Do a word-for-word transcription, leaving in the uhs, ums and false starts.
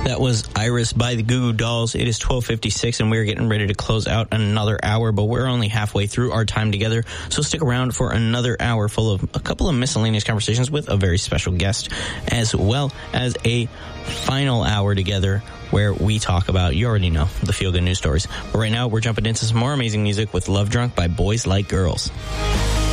That was Iris by the Goo Goo Dolls. It is twelve fifty-six, and we're getting ready to close out another hour, but we're only halfway through our time together, so stick around for another hour full of a couple of miscellaneous conversations with a very special guest, as well as a final hour together where we talk about, you already know, the feel-good news stories. But right now, we're jumping into some more amazing music with Love Drunk by Boys Like Girls.